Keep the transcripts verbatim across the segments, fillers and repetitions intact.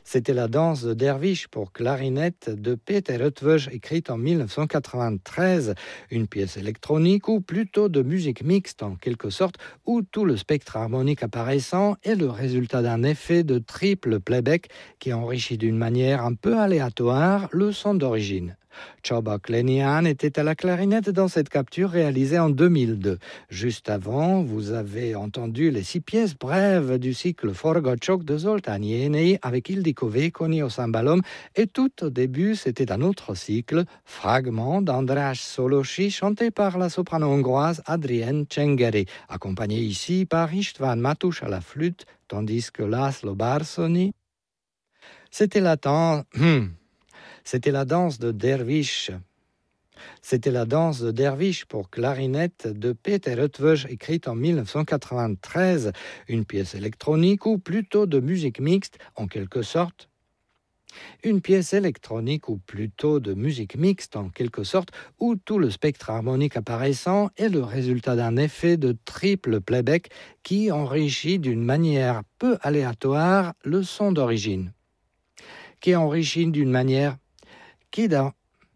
C'était la danse de Derviche pour clarinette de Peter Eötvös, écrite en mille neuf cent quatre-vingt-treize. Une pièce électronique ou plutôt de musique mixte en quelque sorte, où tout le spectre harmonique apparaissant est le résultat d'un effet de triple playback qui enrichit d'une manière un peu aléatoire le son d'origine. Csaba Klenian était à la clarinette dans cette capture réalisée en deux mille deux. Juste avant, vous avez entendu les six pièces brèves du cycle Forgacsok de Zoltán Jénei avec Ildikó Vékonyi au cymbalum, et tout au début, c'était un autre cycle, Fragment d'András Szolósi, chanté par la soprano hongroise Adrienne Csengeri, accompagné ici par István Matús à la flûte, tandis que László Bársony, c'était la temps... C'était la danse de Derviche. C'était la danse de Derviche pour clarinette de Peter Eötvös, écrite en mille neuf cent quatre-vingt-treize. Une pièce électronique ou plutôt de musique mixte, en quelque sorte. Une pièce électronique ou plutôt de musique mixte, en quelque sorte, où tout le spectre harmonique apparaissant est le résultat d'un effet de triple playback qui enrichit d'une manière peu aléatoire le son d'origine. Qui enrichit d'une manière qui dans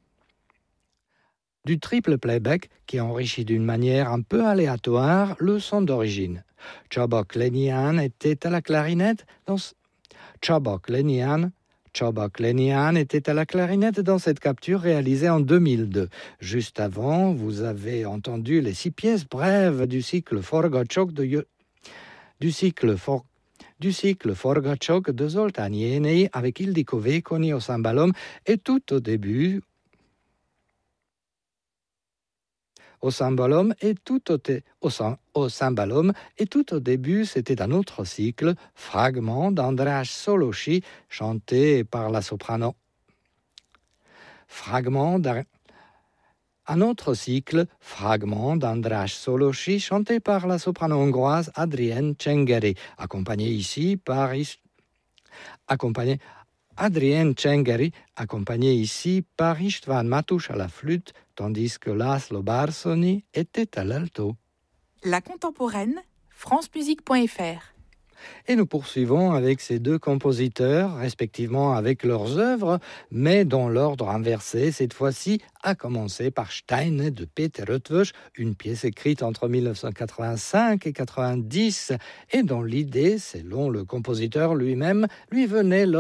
du triple playback qui enrichit d'une manière un peu aléatoire le son d'origine. Csaba Klenian était à la clarinette dans Csaba Klenian Csaba Klenian était à la clarinette dans cette capture réalisée en deux mille deux. Juste avant, vous avez entendu les six pièces brèves du cycle Forgacsok de du cycle For du cycle Forgacsok de Zoltán Jénei avec Ildikó Vékonyi au cymbalum, et tout au début au cymbalum et tout au, te, au, au cymbalum et tout au début c'était un autre cycle, Fragment d'András Szolósi, chanté par la soprano. Fragment d'un Un autre cycle, Fragment d'András Szolósi, chanté par la soprano hongroise Adrienne Csengeri, accompagné ici par accompagné Adrienne Csengeri, accompagné ici par István Matús à la flûte, tandis que László Bársony était à l'alto. La contemporaine, france musique point f r. Et nous poursuivons avec ces deux compositeurs, respectivement avec leurs œuvres, mais dans l'ordre inversé, cette fois-ci, à commencer par Steine de Peter Eötvös, une pièce écrite entre mille neuf cent quatre-vingt-cinq et quatre-vingt-dix, et dont l'idée, selon le compositeur lui-même, lui venait